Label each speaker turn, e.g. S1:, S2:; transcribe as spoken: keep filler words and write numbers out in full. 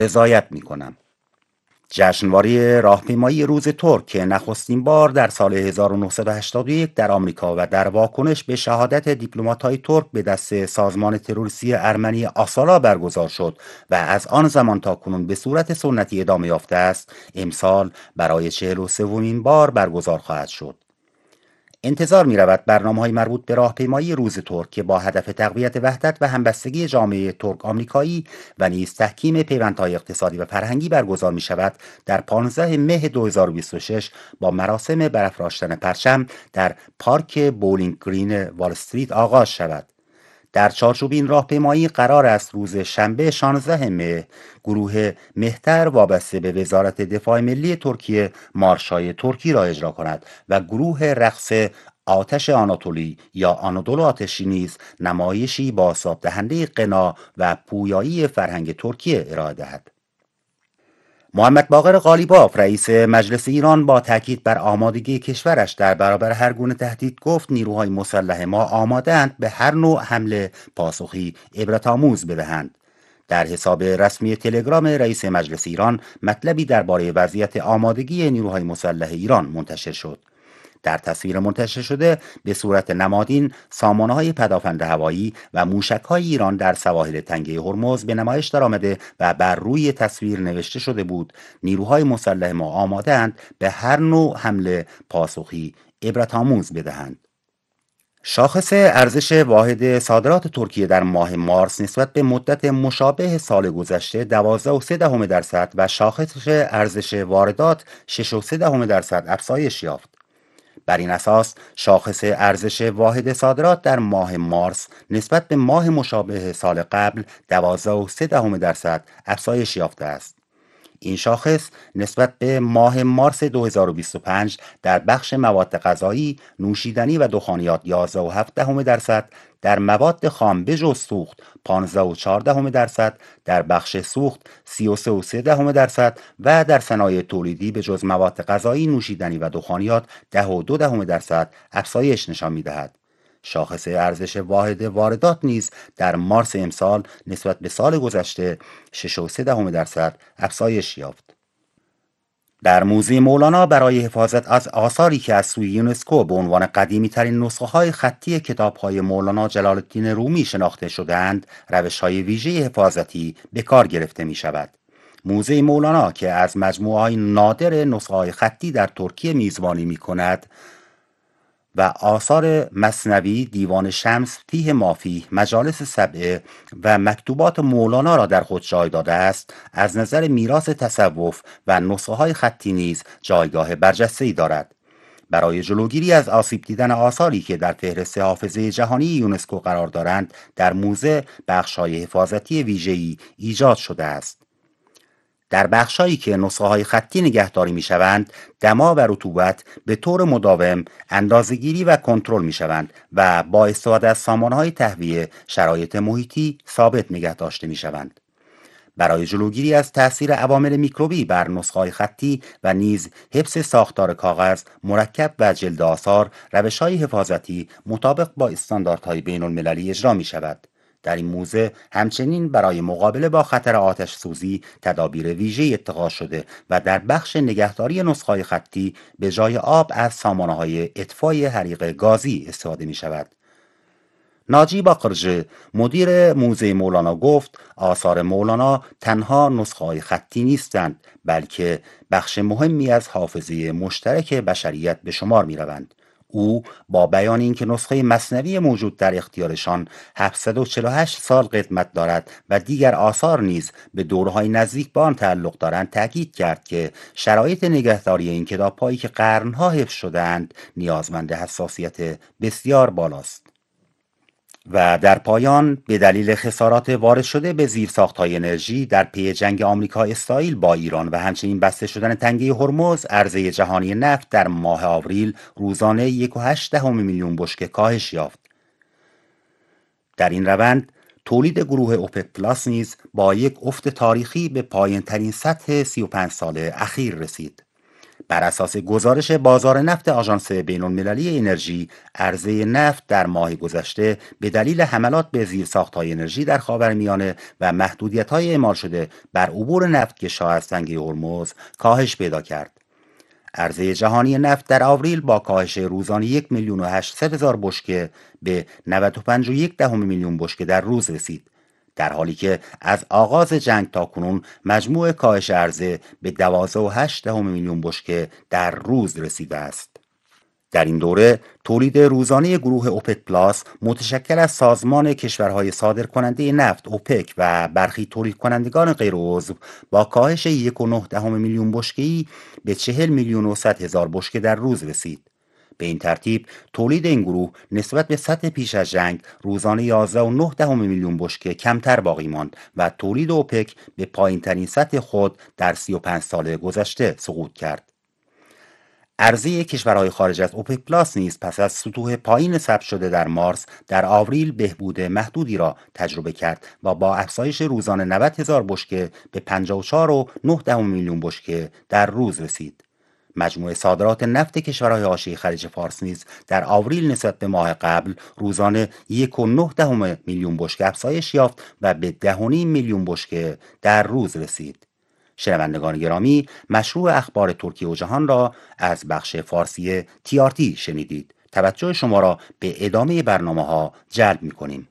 S1: رضایت می‌کنم. جشنواره راهپیمایی روز ترک که نخستین بار در سال هزار و نهصد و هشتاد و یک در آمریکا و در واکنش به شهادت دیپلمات‌های ترک به دست سازمان تروریستی ارمنی آسالا برگزار شد و از آن زمان تا کنون به صورت سنتی ادامه یافته است، امسال برای چهل و سومین بار برگزار خواهد شد. انتظار می رود برنامه‌های مربوط به راهپیمایی روز ترک که با هدف تقویت وحدت و همبستگی جامعه ترک آمریکایی و نیز تحکیم پیوندهای اقتصادی و فرهنگی برگزار می شود در پانزده مه دو هزار و بیست و شش با مراسم برافراشتن پرچم در پارک بولینگ گرین وال استریت آغاز شود. در چارچوب این راهپیمایی قرار است روز شنبه شانزده مه گروه مهتر وابسته به وزارت دفاع ملی ترکیه مارشای ترکی را اجرا کند و گروه رقص آتش آناتولی یا آنادولو آتشی نیز نمایشی بازتاب دهنده غنا و پویایی فرهنگ ترکیه ارائه دهد. محمد باقر قالیباف رئیس مجلس ایران با تاکید بر آمادگی کشورش در برابر هر گونه تهدید گفت نیروهای مسلح ما آماده‌اند به هر نوع حمله پاسخی عبرت‌آموز بدهند. در حساب رسمی تلگرام رئیس مجلس ایران مطلبی درباره وضعیت آمادگی نیروهای مسلح ایران منتشر شد. در تصویر منتشر شده به صورت نمادین سامانه‌های پدافند هوایی و موشک‌های ایران در سواحل تنگه هرمز به نمایش درآمده و بر روی تصویر نوشته شده بود نیروهای مسلح ما آماده‌اند به هر نوع حمله پاسخی عبرت‌آموز بدهند. شاخص ارزش واحد صادرات ترکیه در ماه مارس نسبت به مدت مشابه سال گذشته دوازده و سه دهم درصد و شاخص ارزش واردات شش و سه دهم درصد افزایش یافت. بر این اساس شاخص ارزش واحد صادرات در ماه مارس نسبت به ماه مشابه سال قبل دوازده و سه دهم درصد افزایش یافته است. این شاخص نسبت به ماه مارس دو هزار و بیست و پنج در بخش مواد غذایی، نوشیدنی و دخانیات یازده و هفت دهم درصد، در مواد خام بجز سوخت پانزده و چهار دهم درصد، در بخش سوخت سی و سه و سه دهم درصد و در صنایع تولیدی بجز مواد غذایی، نوشیدنی و دخانیات ده و دو دهم درصد افزایش نشان می‌دهد. شاخص ارزش واحد واردات نیز در مارس امسال نسبت به سال گذشته شش و سه دهم درصد افزایش یافت. در موزه مولانا برای حفاظت از آثاری که از سوی یونسکو به عنوان قدیمی ترین نسخه های خطی کتاب های مولانا جلال الدین رومی شناخته شده‌اند، روش های ویژه حفاظتی به کار گرفته می شود. موزه مولانا که از مجموعه های نادر نسخه های خطی در ترکیه میزبانی می کند و آثار مثنوی، دیوان شمس، تیه مافی، مجالس سبعه و مکتوبات مولانا را در خود جای داده است، از نظر میراث تصوف و نسخه های خطی نیز جایگاه برجسته‌ای دارد. برای جلوگیری از آسیب دیدن آثاری که در فهرست حافظه جهانی یونسکو قرار دارند، در موزه بخش‌های حفاظتی ویژه‌ای ایجاد شده است. در بخشایی که نسخه های خطی نگهداری می شوند، دما و رطوبت به طور مداوم اندازه‌گیری و کنترل می شوند و با استفاده از سامانهای تهویه شرایط محیطی ثابت نگه داشته می شوند. برای جلوگیری از تأثیر عوامل میکروبی بر نسخه های خطی و نیز حفظ ساختار کاغذ، مرکب و جلد آثار، روش‌های حفاظتی مطابق با استانداردهای بین المللی اجرا می شود. در این موزه همچنین برای مقابله با خطر آتش سوزی تدابیر ویژه اتخاذ شده و در بخش نگهداری نسخه‌های خطی به جای آب از سامانه‌های اطفای حریق گازی استفاده می شود. ناجی باقرجی مدیر موزه مولانا گفت آثار مولانا تنها نسخه‌های خطی نیستند، بلکه بخش مهمی از حافظه مشترک بشریت به شمار می روند. او با بیان اینکه نسخه مثنوی موجود در اختیارشان هفتصد و چهل و هشت سال قدمت دارد و دیگر آثار نیز به دوره‌های نزدیک به آن تعلق دارند، تاکید کرد که شرایط نگهداری این کتاب‌هایی که قرن‌ها حفظ شده‌اند نیازمند حساسیت بسیار بالاست. و در پایان به دلیل خسارات وارد شده به زیرساخت‌های انرژی در پی جنگ آمریکا اسرائیل با ایران و همچنین بسته شدن تنگه هرمز، عرضه جهانی نفت در ماه آوریل روزانه یک و هشت دهم میلیون بشکه کاهش یافت. در این روند تولید گروه اوپک پلاس نیز با یک افت تاریخی به پایین ترین سطح سی و پنج ساله اخیر رسید. بر اساس گزارش بازار نفت آژانس بین‌المللی انرژی، عرضه نفت در ماه گذشته به دلیل حملات به زیرساخت‌های انرژی در خاورمیانه و محدودیت‌های اعمال شده بر عبور نفتکش‌ها از تنگه هرمز کاهش پیدا کرد. عرضه جهانی نفت در آوریل با کاهش روزانه یک میلیون و هشتصد هزار بشکه به نود و پنج و یک دهم میلیون بشکه در روز رسید، در حالی که از آغاز جنگ تا کنون مجموع کاهش عرضه به دوازده و هشت دهم میلیون بشکه در روز رسیده است. در این دوره تولید روزانه گروه اوپک پلاس متشکل از سازمان کشورهای صادرکننده نفت اوپک و برخی تولید کنندگان غیر عضو با کاهش یک و نه دهم میلیون بشکه‌ای به چهل میلیون و صد هزار بشکه در روز رسید. به این ترتیب تولید این گروه نسبت به سطح پیش از جنگ روزانه یازده و نه دهم میلیون بشکه کمتر باقی ماند و تولید اوپک به پایین‌ترین سطح خود در سی و پنج سال گذشته سقوط کرد. عرضه کشورهای خارج از اوپک پلاس نیز پس از سطوح پایین ثبت شده در مارس در آوریل بهبود محدودی را تجربه کرد و با افزایش روزانه نود هزار بشکه به پنجاه و چهار و نه دهم میلیون بشکه در روز رسید. مجموع صادرات نفت کشورهای حاشیه خلیج فارس نیز در آوریل نسبت به ماه قبل روزانه یک و نه دهم میلیون بشکه افزایش یافت و به ده و نیم میلیون بشکه در روز رسید. شنوندگان گرامی، مشروع اخبار ترکیه و جهان را از بخش فارسی تی آر تی شنیدید. توجه شما را به ادامه برنامه ها جلب می کنیم.